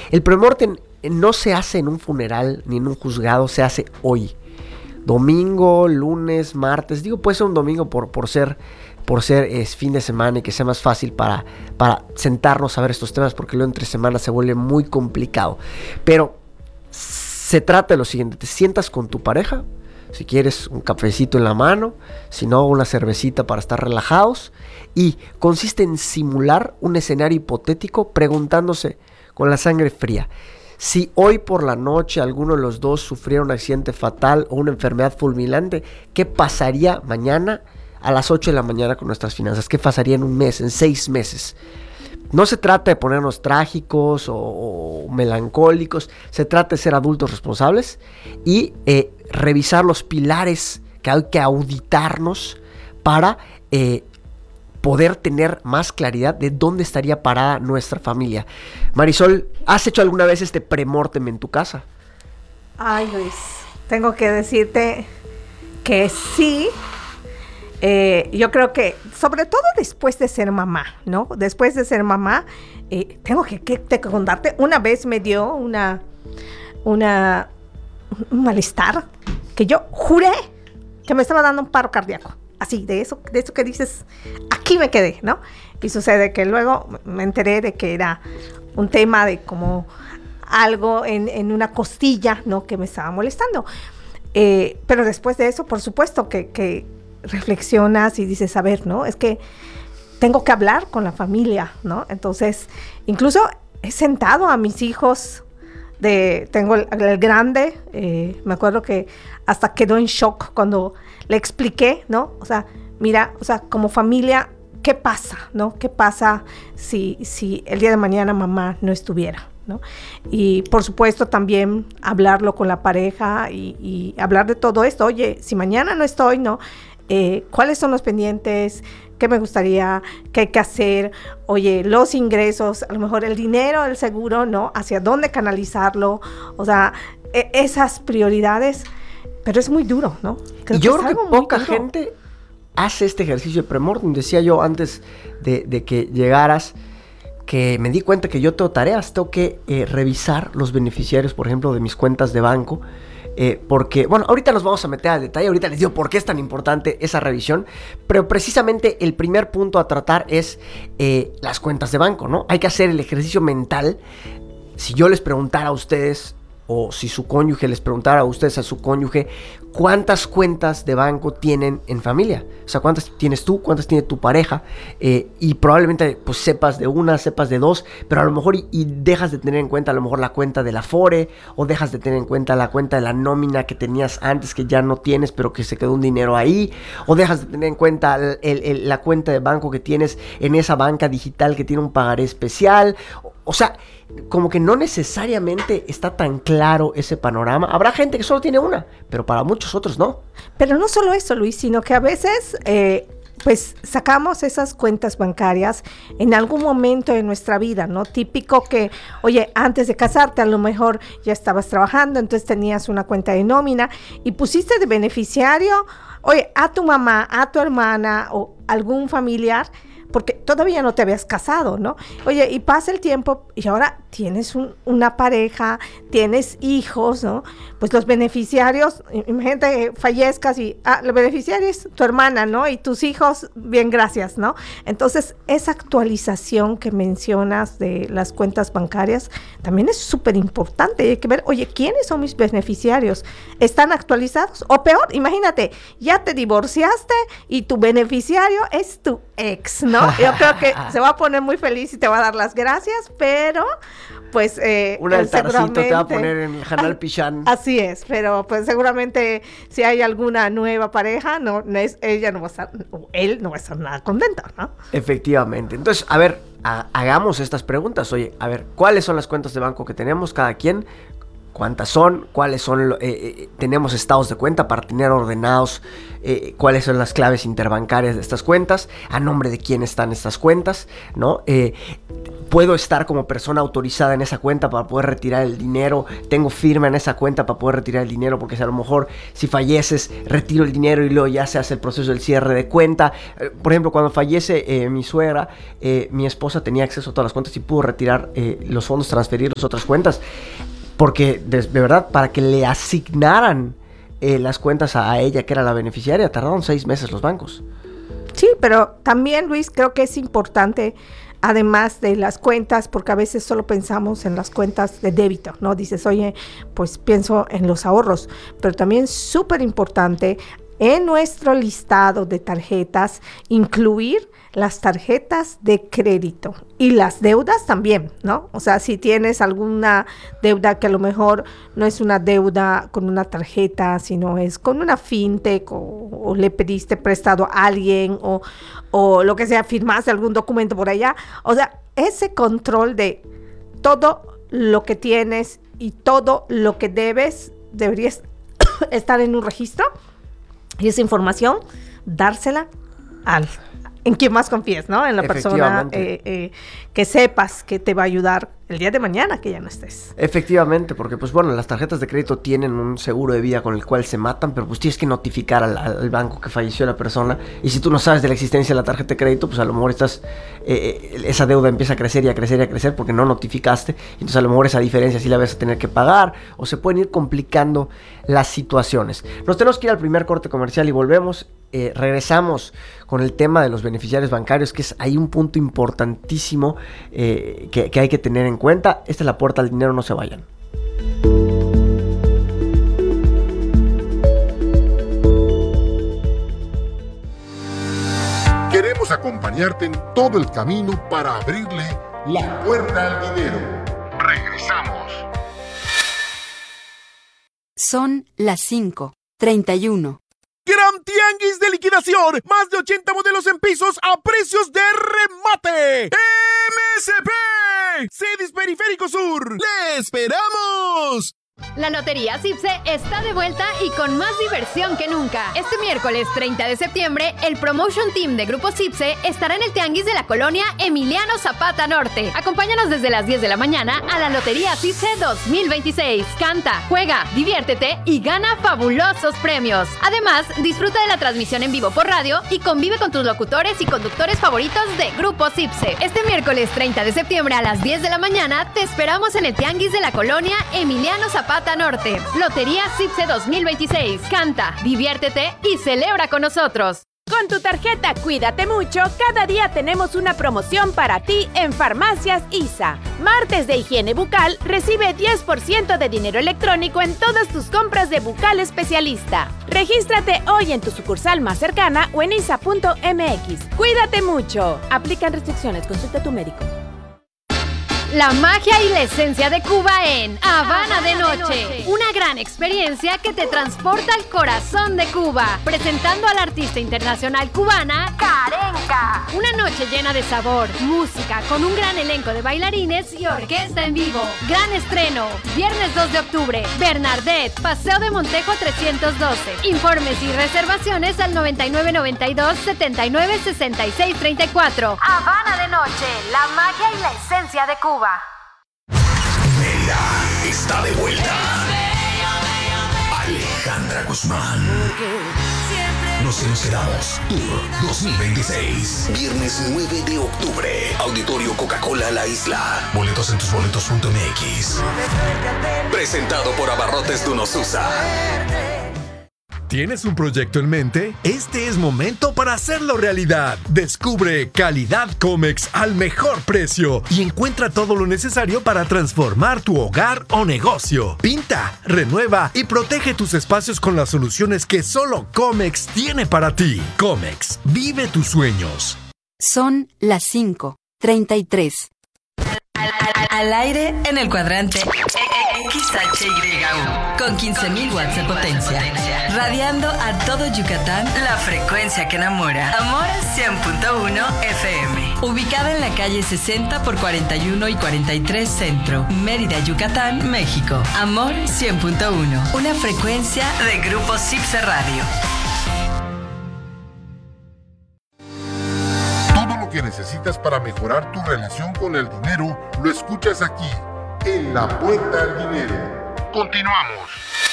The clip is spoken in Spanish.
El premortem no se hace en un funeral ni en un juzgado, se hace hoy. Domingo, lunes, martes. Digo, puede ser un domingo por ser fin de semana y que sea más fácil para sentarnos a ver estos temas, porque luego entre semanas se vuelve muy complicado. Pero se trata de lo siguiente: te sientas con tu pareja, si quieres un cafecito en la mano, si no, una cervecita para estar relajados, y consiste en simular un escenario hipotético preguntándose con la sangre fría: si hoy por la noche alguno de los dos sufriera un accidente fatal o una enfermedad fulminante, ¿qué pasaría mañana a las 8 de la mañana con nuestras finanzas? ¿Qué pasaría en un mes, en 6 meses? No se trata de ponernos trágicos o melancólicos, se trata de ser adultos responsables y revisar los pilares que hay que auditarnos para poder tener más claridad de dónde estaría parada nuestra familia. Marisol, ¿has hecho alguna vez este premortem en tu casa? Ay, Luis, tengo que decirte que sí. Yo creo que, sobre todo después de ser mamá, ¿no? Después de ser mamá, tengo que contarte, una vez me dio un malestar que yo juré que me estaba dando un paro cardíaco. Así, de eso que dices, aquí me quedé, ¿no? Y sucede que luego me enteré de que era un tema de como algo en una costilla, ¿no? Que me estaba molestando. Pero después de eso, por supuesto que reflexionas y dices, a ver, ¿no? Es que tengo que hablar con la familia, ¿no? Entonces, incluso he sentado a mis hijos, tengo el grande, me acuerdo que hasta quedó en shock cuando le expliqué, ¿no? O sea, mira, o sea, como familia, ¿qué pasa, no? ¿Qué pasa si el día de mañana mamá no estuviera, ¿no? Y por supuesto también hablarlo con la pareja y hablar de todo esto. Oye, si mañana no estoy, ¿no? ¿Cuáles son los pendientes? ¿Qué me gustaría? ¿Qué hay que hacer? Oye, los ingresos, a lo mejor el dinero, el seguro, ¿no? ¿Hacia dónde canalizarlo? O sea, esas prioridades, pero es muy duro, ¿no? Y yo creo que poca gente hace este ejercicio de premortem. Decía yo antes de que llegaras que me di cuenta que yo tengo tareas, tengo que revisar los beneficiarios, por ejemplo, de mis cuentas de banco. Porque, bueno, ahorita nos vamos a meter al detalle, ahorita les digo por qué es tan importante esa revisión, pero precisamente el primer punto a tratar es las cuentas de banco, ¿no? Hay que hacer el ejercicio mental. Si yo les preguntara a ustedes, o si su cónyuge les preguntara a ustedes, a su cónyuge, ¿cuántas cuentas de banco tienen en familia? O sea, ¿cuántas tienes tú? ¿Cuántas tiene tu pareja? Y probablemente pues sepas de una, sepas de dos, pero a lo mejor y dejas de tener en cuenta a lo mejor la cuenta del Afore, o dejas de tener en cuenta la cuenta de la nómina que tenías antes, que ya no tienes, pero que se quedó un dinero ahí, o dejas de tener en cuenta la cuenta de banco que tienes en esa banca digital que tiene un pagaré especial. O sea, como que no necesariamente está tan claro ese panorama. Habrá gente que solo tiene una, pero para muchos otros no. Pero no solo eso, Luis, sino que a veces pues sacamos esas cuentas bancarias en algún momento de nuestra vida, ¿no? Típico que, oye, antes de casarte a lo mejor ya estabas trabajando, entonces tenías una cuenta de nómina y pusiste de beneficiario, oye, a tu mamá, a tu hermana o algún familiar, porque todavía no te habías casado, ¿no? Oye, y pasa el tiempo y ahora tienes una pareja, tienes hijos, ¿no? Pues los beneficiarios, imagínate que fallezcas y, los beneficiarios, tu hermana, ¿no? Y tus hijos, bien, gracias, ¿no? Entonces, esa actualización que mencionas de las cuentas bancarias también es súper importante. Hay que ver, oye, ¿quiénes son mis beneficiarios? ¿Están actualizados? O peor, imagínate, ya te divorciaste y tu beneficiario es tu ex, ¿no? Yo creo que se va a poner muy feliz y te va a dar las gracias, pero pues un altarcito te va a poner en el Hanal Pichán. Así es, pero pues seguramente si hay alguna nueva pareja, ella no va a estar, o él no va a estar nada contento, ¿no? Efectivamente. Entonces, a ver, hagamos estas preguntas. Oye, a ver, ¿cuáles son las cuentas de banco que tenemos cada quien? cuántas son, cuáles son, tenemos estados de cuenta para tener ordenados cuáles son las claves interbancarias de estas cuentas, a nombre de quién están estas cuentas, ¿no? Puedo estar como persona autorizada en esa cuenta para poder retirar el dinero, tengo firma en esa cuenta para poder retirar el dinero, porque si a lo mejor si falleces, retiro el dinero y luego ya se hace el proceso del cierre de cuenta. Por ejemplo, cuando fallece mi suegra, mi esposa tenía acceso a todas las cuentas y pudo retirar los fondos, transferirlos a otras cuentas, porque de verdad, para que le asignaran las cuentas a ella, que era la beneficiaria, tardaron 6 meses los bancos. Sí, pero también, Luis, creo que es importante, además de las cuentas, porque a veces solo pensamos en las cuentas de débito, ¿no? Dices, oye, pues pienso en los ahorros, pero también súper importante en nuestro listado de tarjetas incluir las tarjetas de crédito y las deudas también, ¿no? O sea, si tienes alguna deuda que a lo mejor no es una deuda con una tarjeta, sino es con una fintech o le pediste prestado a alguien o lo que sea, firmaste algún documento por allá. O sea, ese control de todo lo que tienes y todo lo que debes deberías estar en un registro, y esa información dársela en quien más confíes, ¿no? En la persona que sepas que te va a ayudar el día de mañana que ya no estés. Efectivamente, porque pues bueno, las tarjetas de crédito tienen un seguro de vida con el cual se matan, pero pues tienes que notificar al banco que falleció la persona, y si tú no sabes de la existencia de la tarjeta de crédito, pues a lo mejor esa deuda empieza a crecer y a crecer y a crecer porque no notificaste, y entonces a lo mejor esa diferencia sí la vas a tener que pagar, o se pueden ir complicando las situaciones. Nos tenemos que ir al primer corte comercial y volvemos. Regresamos con el tema de los beneficiarios bancarios, que es ahí un punto importantísimo que hay que tener en cuenta. Esta es la puerta al dinero, no se vayan. Queremos acompañarte en todo el camino para abrirle la puerta al dinero. Regresamos. Son las 5:31. ¡Gran tianguis de liquidación! ¡Más de 80 modelos en pisos a precios de remate! MSP Cedis Periférico Sur. ¡Le esperamos! La Lotería Cipse está de vuelta y con más diversión que nunca. Este miércoles 30 de septiembre, el Promotion Team de Grupo Cipse estará en el tianguis de la colonia Emiliano Zapata Norte. Acompáñanos desde las 10 de la mañana a la Lotería Cipse 2026. Canta, juega, diviértete y gana fabulosos premios. Además, disfruta de la transmisión en vivo por radio y convive con tus locutores y conductores favoritos de Grupo Cipse. Este miércoles 30 de septiembre a las 10 de la mañana te esperamos en el tianguis de la colonia Emiliano Zapata Norte. Lotería Cipse 2026. Canta, diviértete y celebra con nosotros. Con tu tarjeta Cuídate Mucho, cada día tenemos una promoción para ti en Farmacias ISA. Martes de higiene bucal, recibe 10% de dinero electrónico en todas tus compras de bucal especialista. Regístrate hoy en tu sucursal más cercana o en isa.mx. Cuídate mucho. Aplican restricciones, consulta a tu médico. La magia y la esencia de Cuba en Habana de Noche. Una gran experiencia que te transporta al corazón de Cuba. Presentando a la artista internacional cubana, Karenka. Una noche llena de sabor, música, con un gran elenco de bailarines y orquesta en vivo. Gran estreno, viernes 2 de octubre, Bernadette, Paseo de Montejo 312. Informes y reservaciones al 9992-796634. Habana de Noche, la magia y la esencia de Cuba. Mérida está de vuelta. Alejandra Guzmán. Nos quedamos. Tour 2026. Viernes 9 de octubre. Auditorio Coca-Cola La Isla. Boletos en tusboletos.mx. Presentado por Abarrotes Dunosusa. ¿Tienes un proyecto en mente? Este es momento para hacerlo realidad. Descubre calidad Comex al mejor precio y encuentra todo lo necesario para transformar tu hogar o negocio. Pinta, renueva y protege tus espacios con las soluciones que solo Comex tiene para ti. Comex, vive tus sueños. Son las 5:33. Al aire en el cuadrante XHYU, con 15.000 watts de potencia. Radiando a todo Yucatán, la frecuencia que enamora. Amor 100.1 FM. Ubicada en la calle 60 por 41 y 43 Centro, Mérida, Yucatán, México. Amor 100.1, una frecuencia de Grupo CIPSE Radio. Todo lo que necesitas para mejorar tu relación con el dinero lo escuchas aquí, en La Puerta al Dinero. Continuamos.